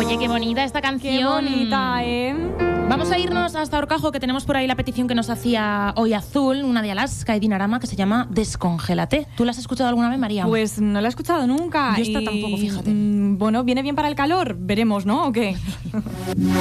Oye, qué bonita esta canción. Qué bonita, ¿eh? Vamos a irnos hasta Horcajo, que tenemos por ahí la petición que nos hacía hoy Azul, una de Alaska y Dinarama, que se llama Descongélate. ¿Tú la has escuchado alguna vez, María? Pues no la he escuchado nunca. Yo esta tampoco, fíjate. Bueno, ¿viene bien para el calor? Veremos, ¿no? ¿O qué?